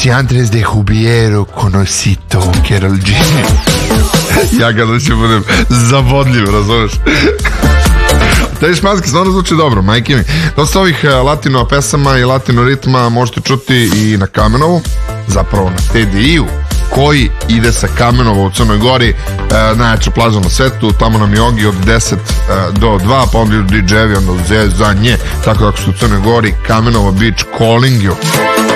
Si antes de Hubiero conosito Carol G. Ja kada će budem zavodljiv, razumeš? Taj španski stvarno zvuči dobro, majke mi. Dosta ovih latino pesama i latino ritma možete čuti i na Kamenovu, zapravo na TDI-u, koji ide sa Kamenova u Crnoj Gori, najjača plaža na svetu, tamo nam je Ogi od 10 do 2, pa onda idu DJ-evi, onda za nje, tako da ako ste u Crnoj Gori, Kamenova Beach calling you.